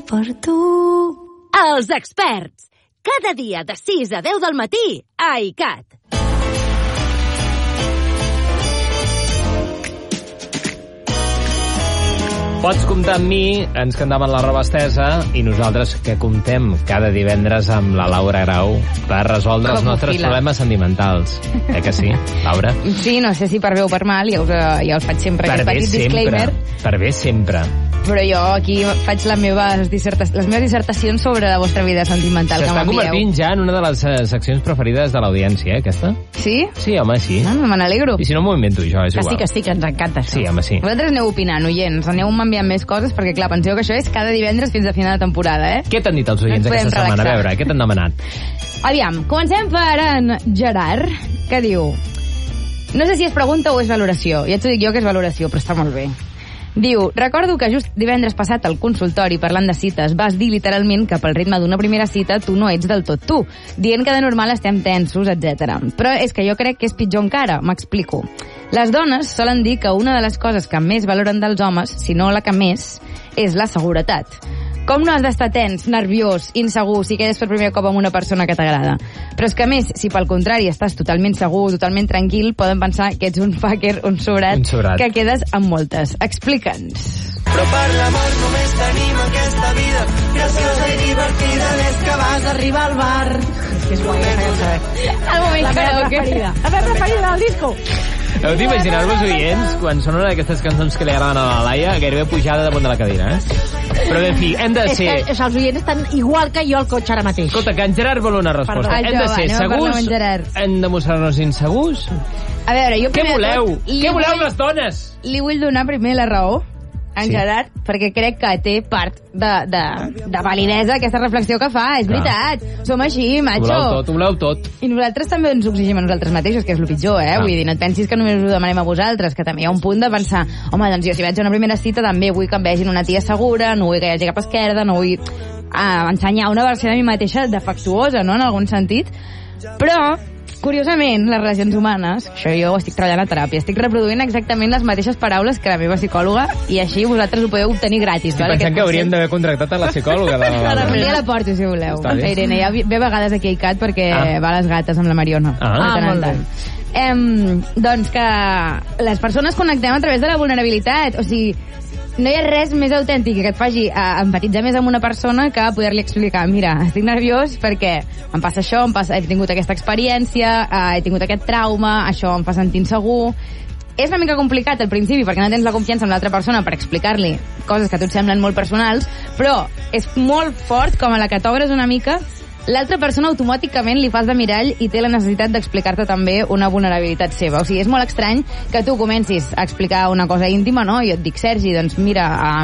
per tu. Els experts. Cada dia de 6 a 10 del matí a ICAT. Pots comptar amb mi, ens cantaven la roba estesa, i nosaltres que comptem cada divendres amb la Laura Grau per resoldre els nostres problemes sentimentals. Que sí, Laura? Sí, no sé si per bé o per mal, ja us faig sempre aquest petit disclaimer. Per bé sempre. Però jo aquí faig les meves dissertacions sobre la vostra vida sentimental. S'està convertint ja en una de les seccions preferides de l'audiència, aquesta? Sí? Sí, home, sí. Me n'alegro. I si no m'ho invento jo, és igual. Que sí, que ens encanta això. Sí, home, sí. Vosaltres aneu opinant, oients, aneu enviant més coses, perquè clar, penseu que això és cada divendres fins a final de temporada, eh? Què t'han dit els oients aquesta setmana? A veure, què t'han demanat? Aviam, comencem per en Gerard, que diu... No sé si és pregunta o és valoració. Ja t'ho dic jo que és valoració, però està molt bé. Diu, recordo que just divendres passat al consultori parlant de cites vas dir literalment que pel ritme d'una primera cita tu no ets del tot tu, dient que de normal estem tensos, etc. Però és que jo crec que és pitjor encara, m'explico. Les dones solen dir que una de les coses que més valoren dels homes, si no la que més, és la seguretat. Com no has d'estar tens, nerviós, insegur, si quedes per primer cop amb una persona que t'agrada? Però és que a més, si pel contrari estàs totalment segur, totalment tranquil, poden pensar que ets un fucker, un sobrat, que quedes amb moltes. Explica'ns. Però per l'amor només tenim aquesta vida, graciosa i divertida des que vas arribar al bar. És que és guai, El moment karaoke. La meva preferida del disco. Heu d'imaginar-vos, oients, quan són una d'aquestes cançons que li agraden a la Laia, gairebé pujada damunt de la cadira, Però, en fi, hem de ser... És que els oients estan igual que jo al cotxe ara mateix. Escolta, que en Gerard vol una resposta. Hem de ser segurs? Hem de mostrar-nos insegurs? A veure, jo... Què voleu? Què voleu les dones? Li vull donar primer la raó en Gerard, perquè crec que té part de validesa aquesta reflexió que fa. És veritat. Som així, macho. Ho voleu tot. I nosaltres també ens exigim a nosaltres mateixos, que és el pitjor, Vull dir, no et pensis que només ho demanem a vosaltres, que també hi ha un punt de pensar, home, doncs jo si vaig a una primera cita també vull que em vegin una tia segura, no vull que hi hagi cap esquerda, no vull ensenyar una versió de mi mateixa defectuosa, no?, en algun sentit. Però curiosament, les relacions humanes, això jo ho estic treballant a teràpia, estic reproduint exactament les mateixes paraules que la meva psicòloga i així vosaltres ho podeu obtenir gratis. Estic pensant que hauríem d'haver contractat a la psicòloga. Un dia la porto, si voleu. Irene, ja ve a vegades aquí a ICAT perquè va a les gates amb la Mariona. Molt bé. Doncs que les persones connectem a través de la vulnerabilitat. O sigui, no hi ha res més autèntic que et faci empatitzar més amb una persona que poder-li explicar, mira, estic nerviós perquè em passa això, he tingut aquesta experiència, he tingut aquest trauma, això em fa sentir insegur. És una mica complicat al principi perquè no tens la confiança amb l'altra persona per explicar-li coses que a tu et semblen molt personals, però és molt fort com a la que t'obres una mica, l'altra persona automàticament li fas de mirall i té la necessitat d'explicar-te també una vulnerabilitat seva. O sigui, és molt estrany que tu comencis a explicar una cosa íntima, no? Jo et dic, Sergi, doncs mira,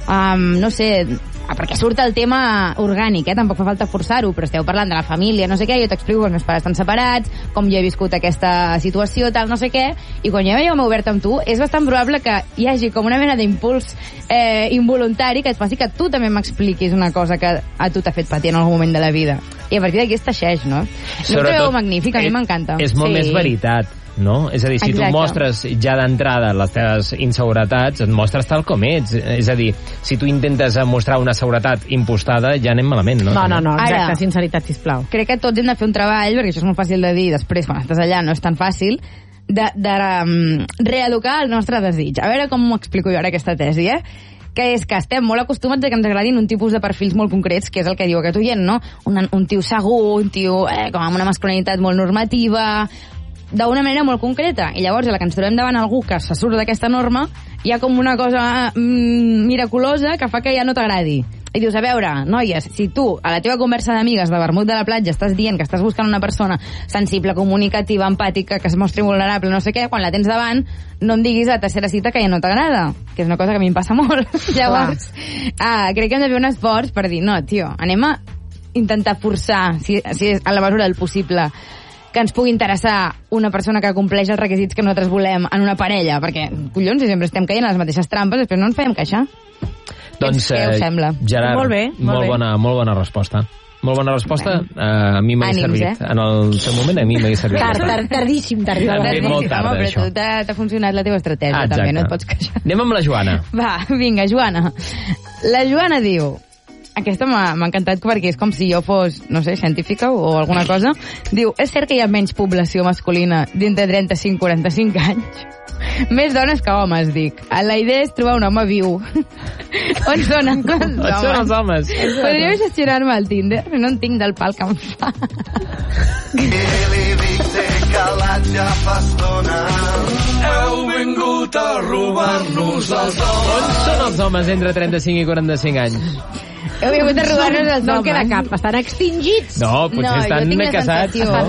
no sé, perquè surt el tema orgànic, tampoc fa falta forçar-ho, però esteu parlant de la família, no sé què, jo t'explico que els meus pares estan separats, com jo he viscut aquesta situació, tal, no sé què, i quan jo m'he obert amb tu, és bastant probable que hi hagi com una mena d'impuls involuntari que et faci que tu també m'expliquis una cosa que a tu t'ha fet patir en algun moment de la vida. I a partir d'aquí es teixeix, no? No ho trobo magnífic, a mi m'encanta. És molt més veritat, no? És a dir, si tu mostres ja d'entrada les teves inseguretats, et mostres tal com ets. És a dir, si tu intentes mostrar una seguretat impostada, ja anem malament, no? No, exacte, sinceritat, sisplau. Crec que tots hem de fer un treball, perquè això és molt fàcil de dir, després, quan estàs allà, no és tan fàcil, de reeducar el nostre desig. A veure com m'ho explico jo ara, aquesta tesi, que és que estem molt acostumats a que ens agradin un tipus de perfils molt concrets, que és el que diu aquest oient, no? Un tio segur, un tio com amb una masculinitat molt normativa, d'una manera molt concreta. I llavors, a la que ens trobem davant algú que se surt d'aquesta norma, hi ha com una cosa miraculosa que fa que ja no t'agradi. I dius, a veure, noies, si tu a la teva conversa d'amigues de vermut de la platja estàs dient que estàs buscant una persona sensible, comunicativa, empàtica, que es mostri vulnerable, no sé què, quan la tens davant, no em diguis a la tercera cita que ja no t'agrada, que és una cosa que a mi em passa molt. Llavors, crec que hem de fer un esforç per dir, no, tio, anem a intentar forçar, si és a la mesura del possible, que ens pugui interessar una persona que compleix els requisits que nosaltres volem en una parella, perquè, collons, si sempre estem caient a les mateixes trampes, després no ens fem queixar. Doncs, Gerard, molt bé. Molt bona resposta. Molt bona resposta. A mi m'ha servit. En el seu moment, a mi m'ha servit. Tardíssim d'arribar. Molt tard, això. Però t'ha funcionat la teva estratègia, també, no et pots queixar. Anem amb la Joana. Va, vinga, Joana. La Joana diu, aquesta m'ha encantat perquè és com si jo fos, no sé, científica o alguna cosa. Diu, és cert que hi ha menys població masculina d'entre 35 i 45 anys? Més dones que homes, dic. La idea és trobar un home viu. On són els homes? On són els homes? Podríeu gestionar-me al Tinder? No en tinc del pal que em fa. I li dic, t'he calat ja fa estona. Heu vingut a robar-nos els homes. On són els homes entre 35 i 45 anys? Heu vingut a robar-nos els homes. No queda cap, estan extingits. No, potser estan casats. Estan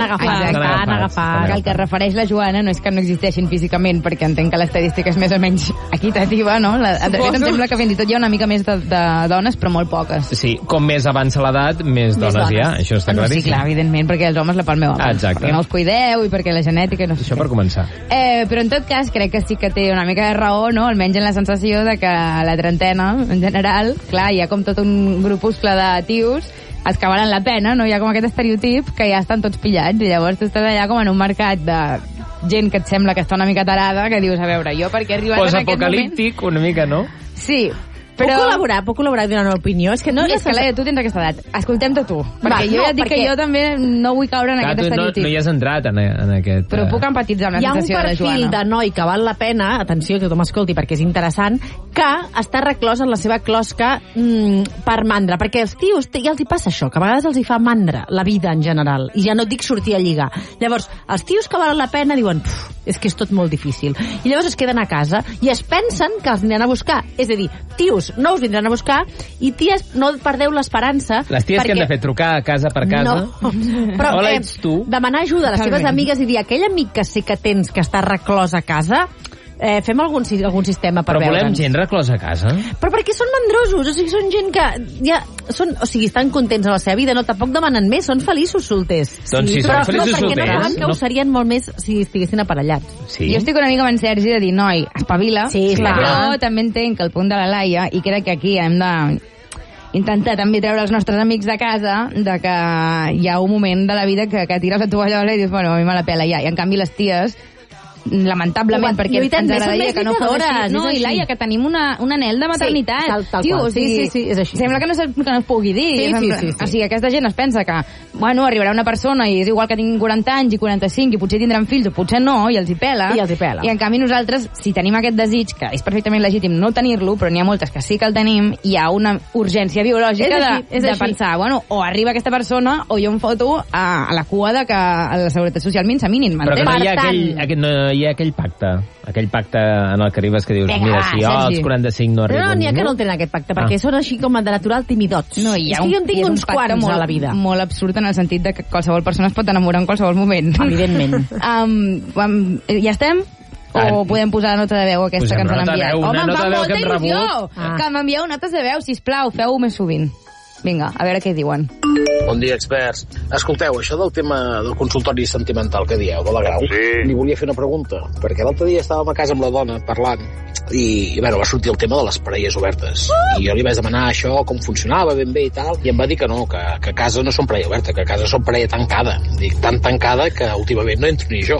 agafats. Que el que es refereix la Joana no és que no existeixin físicament, perquè entenc que l'estadística és més o menys equitativa, no? De fet, em sembla que fins i tot hi ha una mica més de dones, però molt poques. Sí, com més avança l'edat, més dones hi ha. Això està claríssim. Sí, clar, evidentment, perquè els homes la palmeu abans. Exacte. Perquè no els cuideu i perquè la genètica... No sé això per començar. Però en tot cas, crec que sí que té una mica de raó, no? Almenys en la sensació de que a la trentena, en general, clar, hi ha com tot un grupuscle de tios els que valen la pena, no? Hi ha com aquest estereotip que ja estan tots pillats i llavors tu estàs allà com en un mercat de gent que et sembla que està una mica tarada, que dius, a veure, jo perquè he arribat en aquest moment... Post-apocalíptic, una mica, no? Sí, però... Puc col·laborar donant una opinió? És que no, és que Laia, tu tens aquesta edat. Escoltem-te tu. Perquè jo ja et dic que jo també no vull caure en aquest estereotip. No hi has entrat en aquest... Però puc empatitzar amb la sensació de la Joana. Hi ha un perfil de noi que val la pena, atenció, que tothom escolti perquè és interessant, que està reclòs en la seva closca per mandra. Perquè els tios, ja els hi passa això, que a vegades els hi fa mandra la vida en general. I ja no et dic sortir a lligar. Llavors, els tios que valen la pena diuen, és que és tot molt difícil. I llavors es queden a casa i es pensen que els aniran a buscar. És a dir, tios no us vindran a buscar i ties, no perdeu l'esperança. Les ties que han de fer trucar a casa per casa. No. Però hola, ets tu? Demanar ajuda a les seves amigues i dir aquell amic que sé que tens que està reclòs a casa, fem algun sistema per veure'ns. Però volem gent reclosa a casa? Però perquè són mandrosos, o sigui, són gent que ja estan contents a la seva vida, no, tampoc demanen més, són feliços solters. Doncs si són feliços solters... Perquè no saben que ho serien molt més si estiguessin aparellats. Sí. Jo estic una mica amb en Sergi de dir, noi, espavila, però també entenc que el punt de la Laia, i crec que aquí hem de intentar també treure els nostres amics de casa de que hi ha un moment de la vida que tires la tovallola i dius, bueno, a mi me la pela ja, i en canvi les ties lamentablement, perquè ens agradaria que no fos així. No, i Laia, que tenim un anhel de maternitat. Sí, tal qual. Sí, és així. Sembla que no es pugui dir. Sí. O sigui, aquesta gent es pensa que, bueno, arribarà una persona i és igual que tinguin 40 anys i 45 i potser tindran fills o potser no, i els hi pela. I en canvi nosaltres, si tenim aquest desig, que és perfectament legítim no tenir-lo, però n'hi ha moltes que sí que el tenim, hi ha una urgència biològica de pensar, bueno, o arriba aquesta persona o jo em foto a la cua de que a la Seguretat Social m'examinin. Però que no hi ha aquell pacte en el que arribes que dius, mira, si jo als 45 no arribo... No, n'hi ha que no tenen aquest pacte, perquè són així com de natural timidots. No, és que jo en tinc uns quants a la vida. Molt absurd en el sentit de que qualsevol persona es pot enamorar en qualsevol moment. Evidentment. Ja estem? O podem posar la nota de veu aquesta que ens han enviat? Home, em fa molta il·lusió que m'envieu notes de veu, sisplau, feu-ho més sovint. Vinga, a veure què diuen. Bon dia, experts. Escolteu, això del tema del consultori sentimental que dieu, de la Grau, li volia fer una pregunta, perquè l'altre dia estàvem a casa amb la dona parlant i bueno, va sortir el tema de les parelles obertes. I jo li vaig demanar això, com funcionava ben bé i tal, i em va dir que no, que a casa no són parella oberta, que a casa són parella tancada. Dic, tan tancada que últimament no entro ni jo.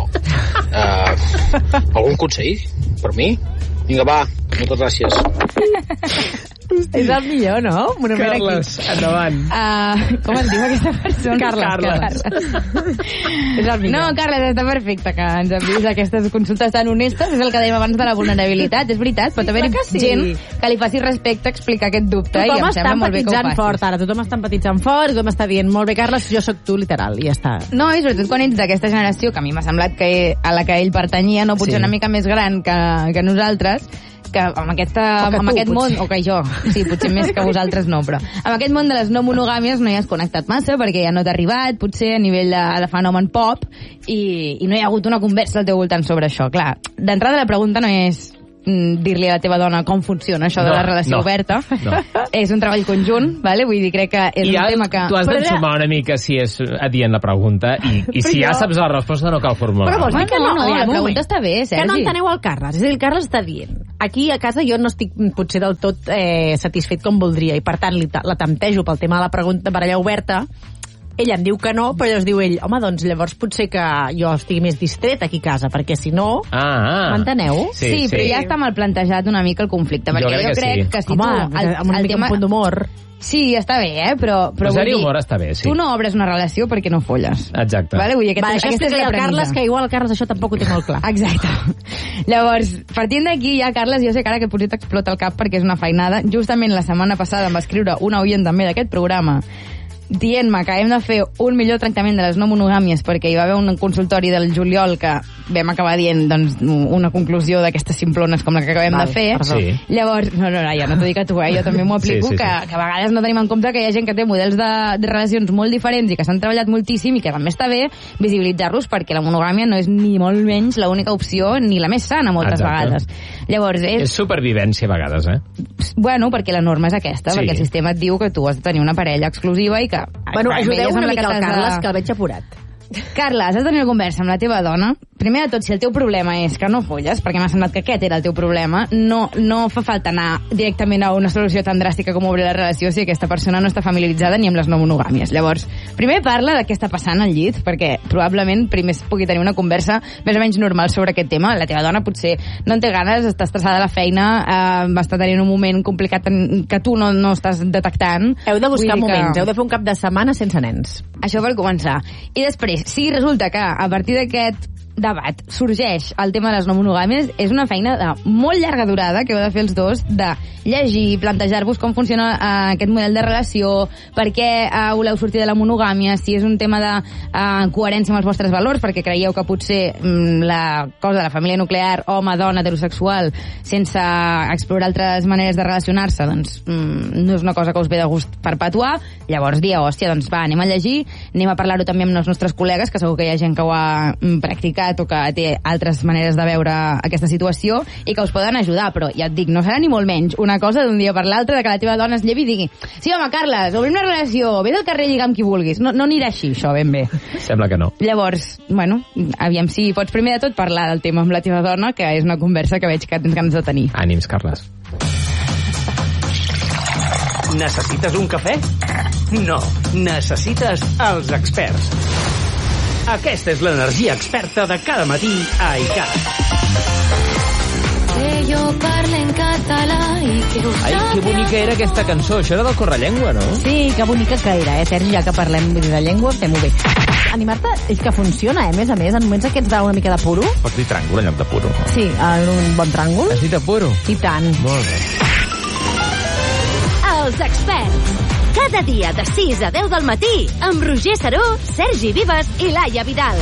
Algun consell per mi? Vinga, va, moltes gràcies. És el millor, no? Carles, endavant. Com es diu aquesta persona? Carles. És el millor. No, Carles, està perfecte que ens enviïs aquestes consultes tan honestes. És el que dèiem abans de la vulnerabilitat. És veritat, pot haver-hi gent que li faci respecte a explicar aquest dubte. Tothom està empatitzant fort, ara. Tothom està empatitzant fort, tothom està dient, molt bé, Carles, jo sóc tu, literal, i ja està. No, i sobretot quan ets d'aquesta generació, que a mi m'ha semblat que a la que ell pertanyia, no potser una mica més gran que nosaltres, que amb aquest món, o que jo, sí, potser més que vosaltres no, però amb aquest món de les no monogàmies no hi has connectat massa perquè ja no t'ha arribat, potser a nivell de fenomen pop, i no hi ha hagut una conversa al teu voltant sobre això. Clar, d'entrada la pregunta no és dir-li a la teva dona com funciona això de la relació oberta. És un treball conjunt, vale? Vull dir, crec que és un tema que... Tu has d'ensumar una mica si és adient la pregunta i si ja saps la resposta no cal formular. Però vols dir que no? La pregunta està bé, Sergi. Que no enteneu el Carles. És a dir, el Carles està dient, aquí a casa jo no estic potser del tot satisfet com voldria i per tant la temptejo pel tema de la pregunta parella oberta, ella em diu que no, però llavors diu ell, home, doncs llavors potser que jo estigui més distret aquí a casa, perquè si no... M'enteneu? Sí, però ja està mal plantejat una mica el conflicte, perquè jo crec que si tu... Amb una mica un punt d'humor... Sí, està bé, però posar-hi humor està bé, sí. Tu no obres una relació perquè no folles. Exacte. Vale? Vull dir, aquesta és la premissa. Carles, que igual el Carles això tampoc ho té molt clar. Exacte. Llavors, partint d'aquí, ja, Carles, jo sé que ara que potser t'explota el cap perquè és una feinada. Justament la setmana passada em va escriure una oient també d'aquest programa dient-me que hem de fer un millor tractament de les no monogàmies perquè hi va haver un consultori del juliol que vam acabar dient doncs, una conclusió d'aquestes simplones com la que acabem de fer. Sí. Llavors, no, ja no t'ho dic a tu, jo també m'ho aplico, que a vegades no tenim en compte que hi ha gent que té models de relacions molt diferents i que s'han treballat moltíssim i que també està bé visibilitzar-los perquè la monogàmia no és ni molt menys l'única opció ni la més sana moltes vegades. Llavors, és supervivència a vegades, Bueno, perquè la norma és aquesta, perquè el sistema et diu que tu has de tenir una parella exclusiva i que... Bueno, ajudeu una mica al Carles, que el veig apurat. Carles, has de tenir una conversa amb la teva dona. Primer de tot, si el teu problema és que no folles, perquè m'ha semblat que aquest era el teu problema, no fa falta anar directament a una solució tan dràstica com obrir la relació si aquesta persona no està familiaritzada ni amb les no monogàmies. Llavors, primer parla de què està passant al llit, perquè probablement primer es pugui tenir una conversa més o menys normal sobre aquest tema. La teva dona potser no en té ganes, està estressada a la feina, va estar tenint un moment complicat que tu no estàs detectant. Heu de buscar moments, heu de fer un cap de setmana sense nens. Això per començar. I després, si resulta que a partir d'aquest debat sorgeix el tema de les no monogàmies, és una feina de molt llarga durada que heu de fer els dos, de llegir, plantejar-vos com funciona aquest model de relació, per què voleu sortir de la monogàmia, si és un tema de coherència amb els vostres valors, perquè creieu que potser la cosa de la família nuclear, home, dona, heterosexual, sense explorar altres maneres de relacionar-se, doncs no és una cosa que us ve de gust perpetuar. Llavors dieu, hòstia, doncs va, anem a llegir, anem a parlar-ho també amb els nostres col·legues, que segur que hi ha gent que ho ha practicat o que té altres maneres de veure aquesta situació i que us poden ajudar, però ja et dic, no serà ni molt menys una cosa d'un dia per l'altre de que la teva dona es llevi i digui, sí home, Carles, obrim una relació, vés al carrer i lligar amb qui vulguis. No anirà així, això, ben bé. Sembla que no. Llavors, bueno, aviam si pots primer de tot parlar del tema amb la teva dona, que és una conversa que veig que tens ganes de tenir. Ànims, Carles. Necessites un cafè? No, necessites els experts. Aquesta és l'energia experta de cada matí a ICAT. Que jo parle en català i que ho Ai, que bonica era aquesta cançó. Això era del Correllengua, no? Sí, que bonica que era, Sergi, ja que parlem de llengua, fem-ho bé. Animar-te és que funciona, a més, en moments aquests d'una mica de puro. Pots dir tràngol en lloc de puro. Sí, en un bon tràngol. Has dit de puro? I tant. Molt bé. Els experts. Cada dia de 6 a 10 del matí amb Roger Saró, Sergi Vives i Laia Vidal.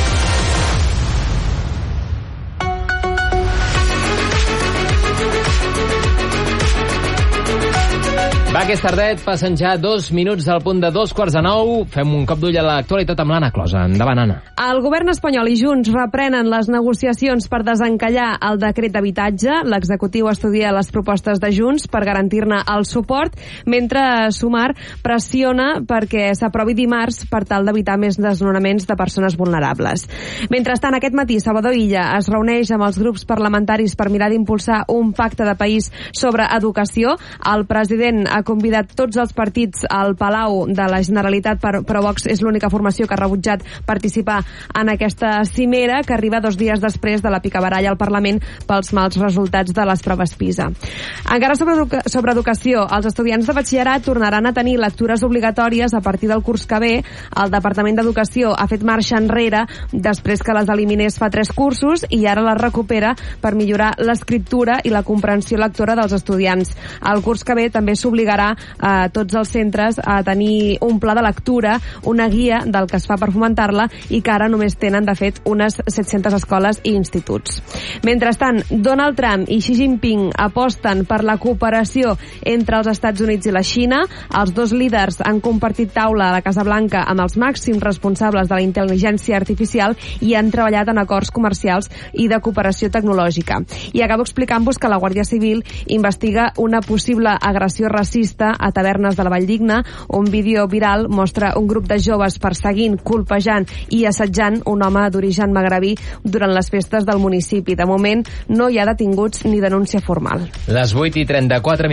Va, que és tardet, passen ja 2 minuts al punt de 9:02. Fem un cop d'ull a l'actualitat amb l'Anna Closa. Endavant, Anna. El govern espanyol i Junts reprenen les negociacions per desencallar el decret d'habitatge. L'executiu estudia les propostes de Junts per garantir-ne el suport, mentre Sumar pressiona perquè s'aprovi dimarts per tal d'evitar més desnonaments de persones vulnerables. Mentrestant, aquest matí, Salvador Illa es reuneix amb els grups parlamentaris per mirar d'impulsar un pacte de país sobre educació. El president ha convidat tots els partits al Palau de la Generalitat, però Vox és l'única formació que ha rebutjat participar en aquesta cimera, que arriba 2 dies després de la picabaralla al Parlament pels mals resultats de les proves PISA. Encara sobre educació, els estudiants de batxillerat tornaran a tenir lectures obligatòries a partir del curs que ve. El Departament d'Educació ha fet marxa enrere després que les eliminés fa 3 cursos i ara les recupera per millorar l'escriptura i la comprensió lectora dels estudiants. El curs que ve també s'obligarà a tots els centres a tenir un pla de lectura, una guia del que es fa per fomentar-la i que ara només tenen, de fet, unes 700 escoles i instituts. Mentrestant, Donald Trump i Xi Jinping aposten per la cooperació entre els Estats Units i la Xina. Els dos líders han compartit taula a la Casa Blanca amb els màxims responsables de la intel·ligència artificial i han treballat en acords comercials i de cooperació tecnològica. I acabo explicant-vos que la Guàrdia Civil investiga una possible agressió racista a tavernes de la Valldigna. Un vídeo viral mostra un grup de joves perseguint, colpejant i assetjant un home d'origen magrebí durant les festes del municipi. De moment no hi ha detinguts ni denúncia formal. Les 8:34